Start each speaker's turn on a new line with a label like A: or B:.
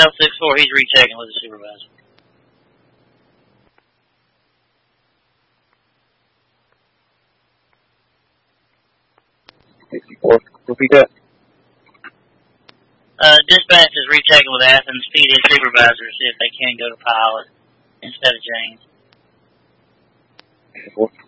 A: L64, he's rechecking with the supervisor.
B: 64. Repeat that.
A: Dispatch is rechecking with Athens PD supervisor to see if they can go to pilot instead of James.
B: 64.